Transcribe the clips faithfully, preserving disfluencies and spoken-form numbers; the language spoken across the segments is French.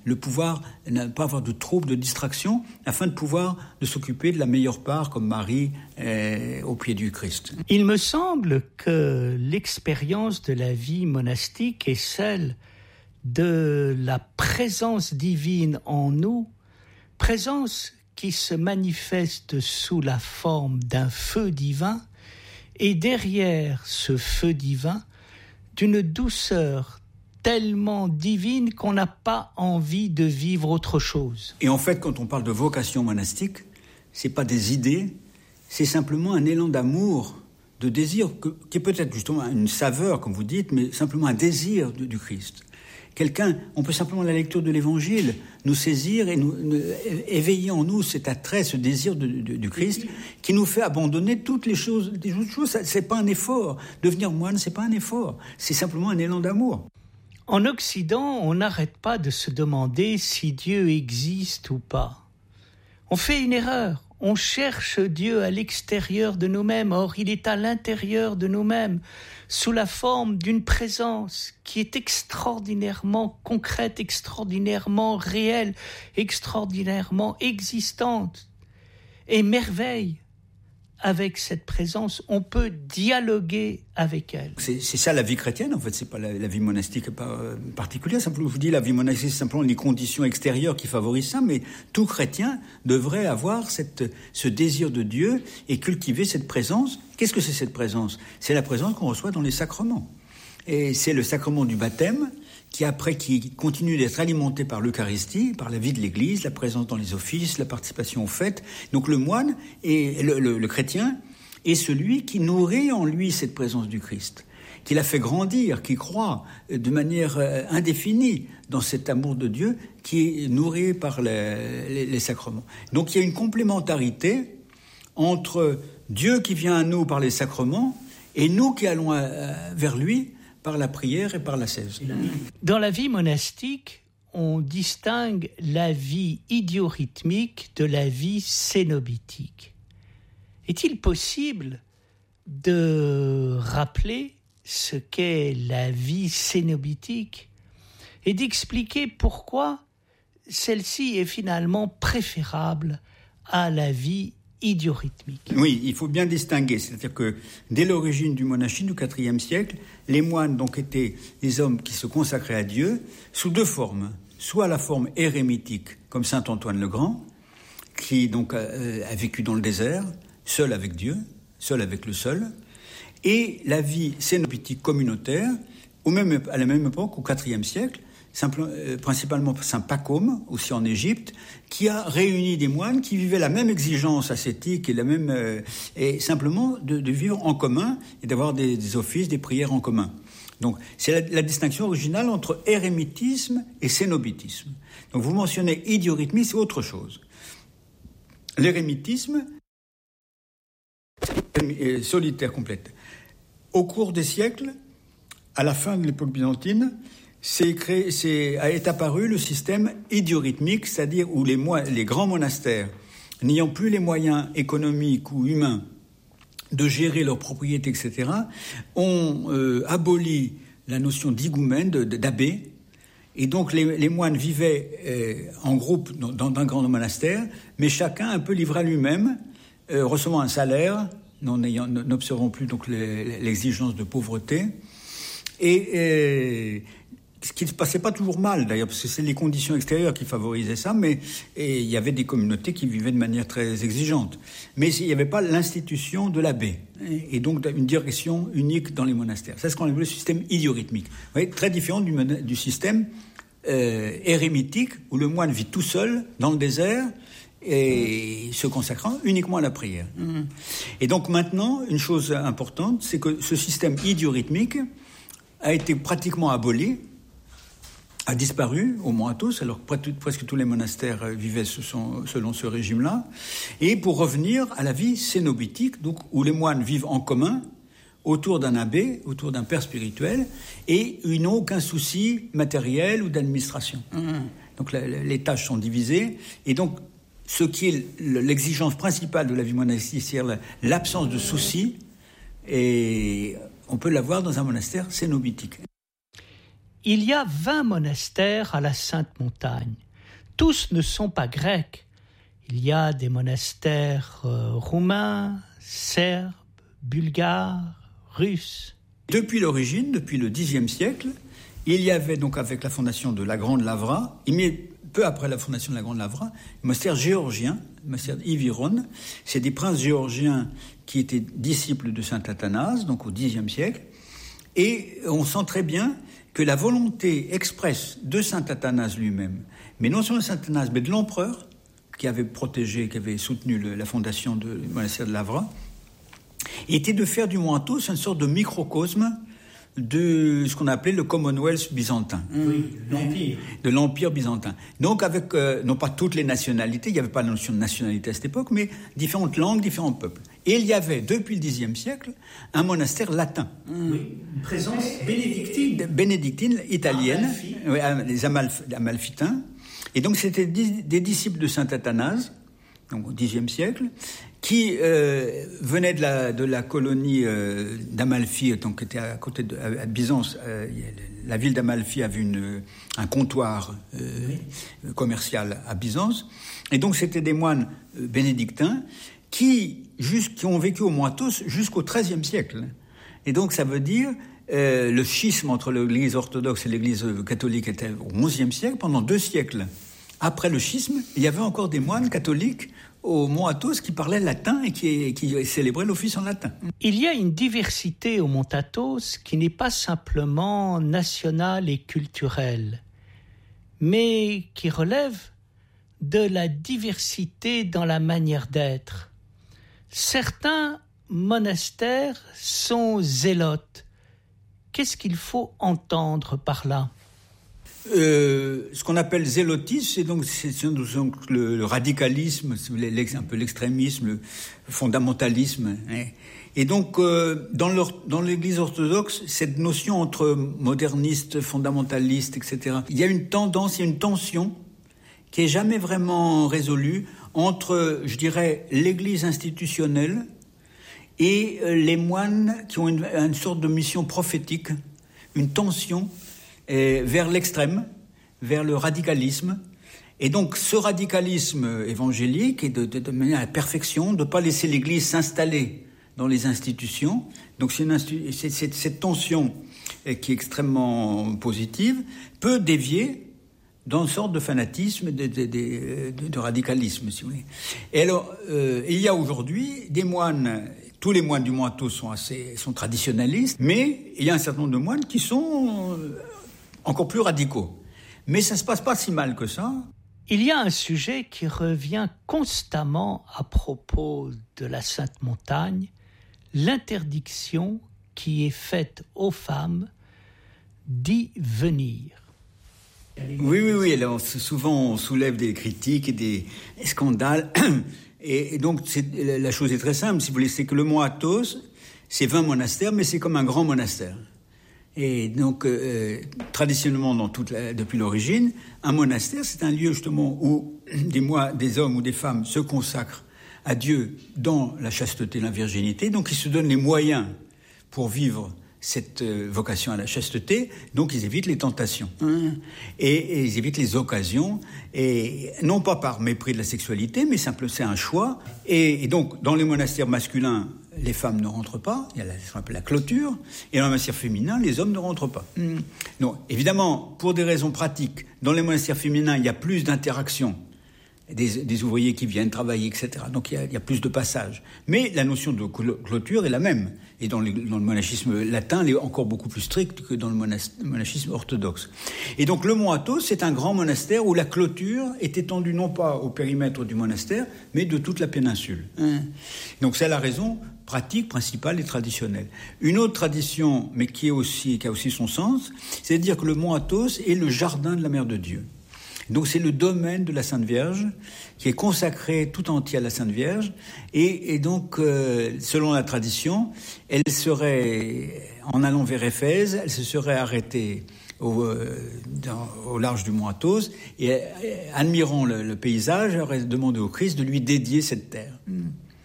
le pouvoir, ne pas avoir de troubles, de distractions, afin de pouvoir de s'occuper de la meilleure part, comme Marie, euh, au pied du Christ. Il me semble que l'expérience de la vie monastique est celle de la présence divine en nous, présence qui se manifeste sous la forme d'un feu divin, et derrière ce feu divin, d'une douceur tellement divine qu'on n'a pas envie de vivre autre chose. Et en fait, quand on parle de vocation monastique, c'est pas des idées, c'est simplement un élan d'amour, de désir, que, qui est peut-être justement une saveur, comme vous dites, mais simplement un désir de, du Christ. Quelqu'un, on peut simplement, la lecture de l'Évangile, nous saisir et nous, nous éveiller en nous cet attrait, ce désir de, de, du Christ, qui nous fait abandonner toutes les choses. Les autres choses, ça, c'est pas un effort. Devenir moine, c'est pas un effort. C'est simplement un élan d'amour. En Occident, on n'arrête pas de se demander si Dieu existe ou pas. On fait une erreur. On cherche Dieu à l'extérieur de nous-mêmes. Or, il est à l'intérieur de nous-mêmes, sous la forme d'une présence qui est extraordinairement concrète, extraordinairement réelle, extraordinairement existante. Et merveille, avec cette présence, on peut dialoguer avec elle. C'est, c'est ça la vie chrétienne, en fait, c'est pas la, la vie monastique pas, euh, particulière. Simplement, je vous dis, la vie monastique, c'est simplement les conditions extérieures qui favorisent ça, mais tout chrétien devrait avoir cette, ce désir de Dieu et cultiver cette présence. Qu'est-ce que c'est cette présence ? C'est la présence qu'on reçoit dans les sacrements. Et c'est le sacrement du baptême qui après qui continue d'être alimenté par l'Eucharistie, par la vie de l'Église, la présence dans les offices, la participation aux fêtes. Donc le moine et le, le, le chrétien est celui qui nourrit en lui cette présence du Christ, qui l'a fait grandir, qui croit de manière indéfinie dans cet amour de Dieu qui est nourri par les, les, les sacrements. Donc il y a une complémentarité entre Dieu qui vient à nous par les sacrements et nous qui allons vers lui par la prière et par l'ascèse. Dans la vie monastique, on distingue la vie idiorhythmique de la vie cénobitique. Est-il possible de rappeler ce qu'est la vie cénobitique et d'expliquer pourquoi celle-ci est finalement préférable à la vie idiorhythmique? Oui, il faut bien distinguer. C'est-à-dire que dès l'origine du monachisme, au quatrième siècle, les moines donc étaient des hommes qui se consacraient à Dieu sous deux formes. Soit la forme érémitique, comme saint Antoine le Grand, qui donc a, a vécu dans le désert, seul avec Dieu, seul avec le seul, et la vie cénobitique communautaire, au même, à la même époque, au quatrième siècle, Simple, euh, principalement saint Pacôme, aussi en Égypte, qui a réuni des moines qui vivaient la même exigence ascétique et la même euh, et simplement de, de vivre en commun et d'avoir des, des offices, des prières en commun. Donc c'est la, la distinction originale entre érémitisme et cénobitisme. Donc vous mentionnez idiorhythmie, c'est autre chose. L'érémitisme, est solitaire complète. Au cours des siècles, à la fin de l'époque byzantine, C'est créé, c'est, est apparu le système idiorhythmique, c'est-à-dire où les, mo- les grands monastères, n'ayant plus les moyens économiques ou humains de gérer leurs propriétés, et cetera, ont euh, aboli la notion d'higoumène, de, de, d'abbé, et donc les, les moines vivaient euh, en groupe dans, dans un grand monastère, mais chacun un peu livré à lui-même, euh, recevant un salaire, n'observant plus donc les, l'exigence de pauvreté, et... Euh, ce qui ne se passait pas toujours mal, d'ailleurs, parce que c'est les conditions extérieures qui favorisaient ça, mais et il y avait des communautés qui vivaient de manière très exigeante. Mais il n'y avait pas l'institution de l'abbé, et donc une direction unique dans les monastères. C'est ce qu'on appelle le système idiorhythmique. Vous voyez, très différent du, du système euh, érémitique, où le moine vit tout seul, dans le désert, et se consacrant uniquement à la prière. Mmh. Et donc maintenant, une chose importante, c'est que ce système idiorhythmique a été pratiquement aboli, a disparu, au moins à tous, alors presque tous les monastères vivaient selon ce régime-là, et pour revenir à la vie cénobitique, donc, où les moines vivent en commun, autour d'un abbé, autour d'un père spirituel, et ils n'ont aucun souci matériel ou d'administration. Mmh. Donc la, la, les tâches sont divisées, et donc ce qui est l'exigence principale de la vie monastique, c'est-à-dire l'absence de soucis, et on peut l'avoir dans un monastère cénobitique. il y a vingt monastères à la Sainte Montagne. Tous ne sont pas grecs. Il y a des monastères euh, roumains, serbes, bulgares, russes. Depuis l'origine, depuis le dixième siècle, il y avait donc avec la fondation de la Grande Lavra, mais peu après la fondation de la Grande Lavra, le monastère géorgien, le monastère d'Iviron. C'est des princes géorgiens qui étaient disciples de saint Athanase, donc au dixième siècle. Et on sent très bien que la volonté expresse de saint Athanase lui-même, mais non seulement de saint Athanase, mais de l'empereur, qui avait protégé, qui avait soutenu le, la fondation du monastère de Lavra, était de faire du Mont Athos une sorte de microcosme de ce qu'on appelait le Commonwealth byzantin. Oui, de l'Empire. De l'Empire byzantin. Donc avec, euh, non pas toutes les nationalités, il n'y avait pas la notion de nationalité à cette époque, mais différentes langues, différents peuples. Et il y avait, depuis le dixième siècle, un monastère latin. Oui, une présence bénédictine. Bénédictine, italienne, Amalfi. oui, les Amalf, Amalfitains. Et donc c'était des disciples de saint Athanase, donc au dixième siècle, qui euh, venaient de la, de la colonie euh, d'Amalfi, donc qui était à côté de à Byzance. Euh, la ville d'Amalfi avait une, un comptoir euh, oui. commercial à Byzance. Et donc c'était des moines euh, bénédictins qui, juste, qui ont vécu au Mont Athos jusqu'au treizième siècle. Et donc ça veut dire euh, le schisme entre l'Église orthodoxe et l'Église catholique était au onzième siècle, pendant deux siècles. Après le schisme, il y avait encore des moines catholiques au Mont Athos qui parlaient latin et qui, qui célébraient l'office en latin. Il y a une diversité au Mont Athos qui n'est pas simplement nationale et culturelle, mais qui relève de la diversité dans la manière d'être. Certains monastères sont zélotes. Qu'est-ce qu'il faut entendre par là ? Euh, ce qu'on appelle zélotisme, c'est donc, c'est donc le, le radicalisme, un peu l'extrémisme, le fondamentalisme. Hein. Et donc, euh, dans, leur, dans l'Église orthodoxe, cette notion entre moderniste, fondamentaliste, et cetera, il y a une tendance, il y a une tension qui est jamais vraiment résolue entre, je dirais, l'Église institutionnelle et les moines qui ont une, une sorte de mission prophétique, une tension et vers l'extrême, vers le radicalisme. Et donc ce radicalisme évangélique est de, de, de mener à la perfection, de ne pas laisser l'Église s'installer dans les institutions. Donc c'est, une institu- c'est, c'est cette tension qui est extrêmement positive peut dévier dans une sorte de fanatisme, de, de, de, de, de radicalisme, si vous voulez. Et alors, euh, il y a aujourd'hui des moines. Tous les moines du Mont Athos sont assez sont traditionnalistes, mais il y a un certain nombre de moines qui sont encore plus radicaux. Mais ça ne se passe pas si mal que ça. Il y a un sujet qui revient constamment à propos de la Sainte Montagne, l'interdiction qui est faite aux femmes d'y venir. Oui, oui, oui. Alors, souvent, on soulève des critiques et des scandales. Et donc, c'est, la chose est très simple. Si vous voulez, c'est que le Mont Athos, c'est vingt monastères, mais c'est comme un grand monastère. Et donc, euh, traditionnellement, dans toute la, depuis l'origine, un monastère, c'est un lieu justement où des, mois, des hommes ou des femmes se consacrent à Dieu dans la chasteté, la virginité. Donc, ils se donnent les moyens pour vivre cette euh, vocation à la chasteté. Donc, ils évitent les tentations. Hein, et, et ils évitent les occasions. Et non pas par mépris de la sexualité, mais simplement, c'est un choix. Et, et donc, dans les monastères masculins, les femmes ne rentrent pas, il y a la, ce qu'on appelle la clôture, et dans les monastères féminins, les hommes ne rentrent pas. Mmh. Donc, évidemment, pour des raisons pratiques, dans les monastères féminins, il y a plus d'interaction, des, des ouvriers qui viennent travailler, et cetera. Donc, il y a, il y a plus de passages. Mais la notion de clôture est la même. Et dans, les, dans le monachisme latin, elle est encore beaucoup plus stricte que dans le monas, monachisme orthodoxe. Et donc, le Mont Athos, c'est un grand monastère où la clôture est étendue non pas au périmètre du monastère, mais de toute la péninsule. Hein. Donc, c'est la raison pratique, principale et traditionnelle. Une autre tradition, mais qui, est aussi, qui a aussi son sens, c'est de dire que le Mont Athos est le jardin de la Mère de Dieu. Donc c'est le domaine de la Sainte Vierge qui est consacré tout entier à la Sainte Vierge et, et donc euh, selon la tradition, elle serait, en allant vers Éphèse, elle se serait arrêtée au, euh, dans, au large du Mont Athos et, et admirant le, le paysage, elle aurait demandé au Christ de lui dédier cette terre. Mmh.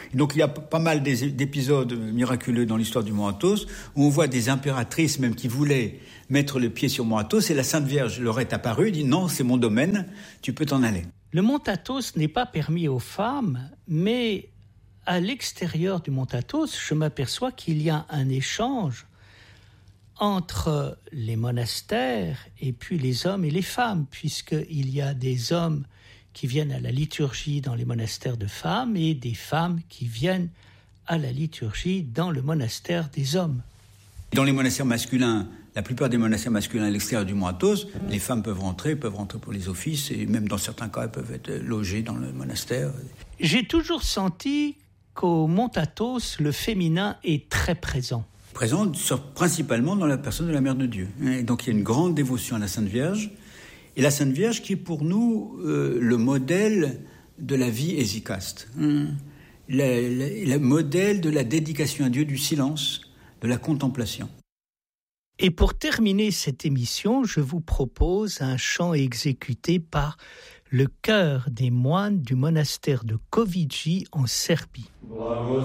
Donc il y a pas mal d'épisodes miraculeux dans l'histoire du Mont Athos où on voit des impératrices même qui voulaient mettre le pied sur Mont Athos et la Sainte Vierge leur est apparue et dit non, c'est mon domaine, tu peux t'en aller. Le Mont Athos n'est pas permis aux femmes, mais à l'extérieur du Mont Athos, je m'aperçois qu'il y a un échange entre les monastères et puis les hommes et les femmes, puisqu'il y a des hommes qui viennent à la liturgie dans les monastères de femmes et des femmes qui viennent à la liturgie dans le monastère des hommes. Dans les monastères masculins, la plupart des monastères masculins à l'extérieur du Mont Athos, les femmes peuvent rentrer, peuvent rentrer pour les offices et même dans certains cas, elles peuvent être logées dans le monastère. J'ai toujours senti qu'au Mont Athos, le féminin est très présent. Présent sur, principalement dans la personne de la Mère de Dieu. Et donc il y a une grande dévotion à la Sainte Vierge. Et la Sainte Vierge qui est pour nous euh, le modèle de la vie hésychaste. Hein, le, le, le modèle de la dédication à Dieu, du silence, de la contemplation. Et pour terminer cette émission, je vous propose un chant exécuté par le chœur des moines du monastère de Koviđi en Serbie. Bravo.